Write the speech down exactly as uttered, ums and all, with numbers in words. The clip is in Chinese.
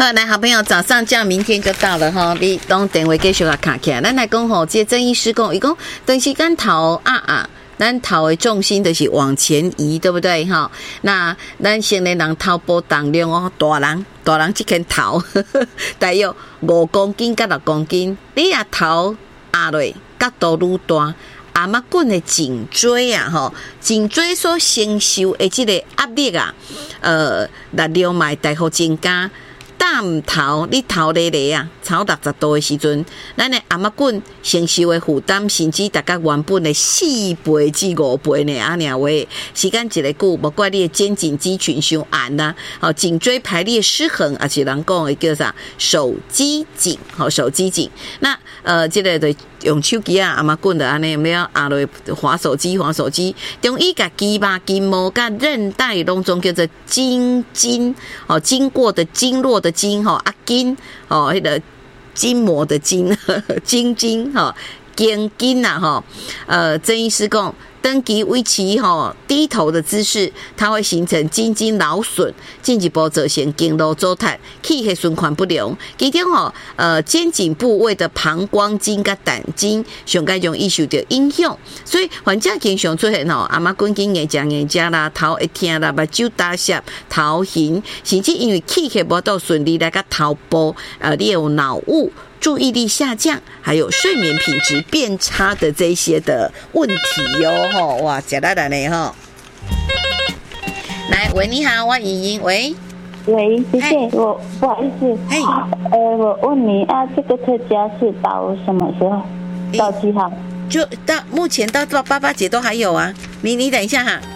好，来，好朋友，早上这样，明天就到了哈。你当电话继续啊卡起来，咱来讲吼，这郑医师讲，伊讲，但是咱头啊啊，咱头的重心就是往前移，对不对哈？那咱成年人头部重量哦，大人大人这根头大约五公斤到六公斤，你啊头压落角度愈大。阿妈棍的颈椎啊，吼，颈椎所承受的这个压力啊，呃，力量嘛大幅增加。大毋头，你头咧咧啊，超六十度的时阵，咱的阿妈棍承受的负担，甚至大概原本的四倍至五倍呢。安尼话，时间一个久，无怪你的肩颈肌群伤硬啦，好颈椎排列失衡，而且人讲的叫啥手肌颈，好手肌颈。那呃，这个的用手机啊，阿妈棍的安尼有没有压落滑手机？滑手机，中医甲肌肉、筋膜、甲韧带拢总叫做筋筋，哦，经过的经络的。筋吼啊筋哦，迄个筋膜的筋，筋筋吼，筋筋呐吼。呃，曾医师讲，登记维持吼低头的姿势，它会形成筋筋劳损，进一步造成经络阻塞、气血循环不良。其中吼，呃，肩颈部位的膀胱经甲胆经，上该容易受到影响。所以患者经常出现吼，阿妈滚筋眼浆眼浆啦，头会痛啦，目睭打涩、头晕，甚至因为气血无到顺利来个头部，呃，你有脑雾。注意力下降，还有睡眠品质变差的这些的问题哟、哦，吼哇，简单的呢哈。来，喂，你好，我莹莹，喂， 喂，谢谢，我不好意思， 嘿， 呃，我问你啊，这个特价是到什么时候？到几号？ 就到目前到到八八节都还有啊，你你等一下哈。